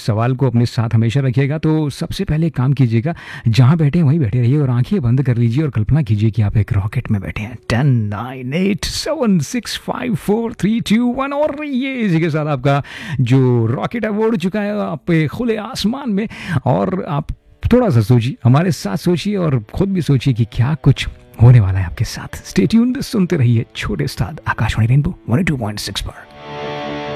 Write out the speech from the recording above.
सवाल को अपने साथ हमेशा रखिएगा। तो सबसे पहले एक काम कीजिएगा, जहाँ बैठे हैं वहीं बैठे रहिए और आंखें बंद कर लीजिए और कल्पना कीजिए कि आप एक रॉकेट में बैठे हैं। 10 9 8 7 6 5 4 3 2 1 और ये इसी के साथ आपका जो रॉकेट है वो उड़ चुका है आप पे खुले आसमान में। और आप थोड़ा सा सोचिए, हमारे साथ सोचिए और खुद भी सोचिए कि क्या कुछ होने वाला है आपके साथ। स्टे ट्यून्ड, सुनते रहिए छोटे उस्ताद आकाशवाणी रेनबो 102.6 पर।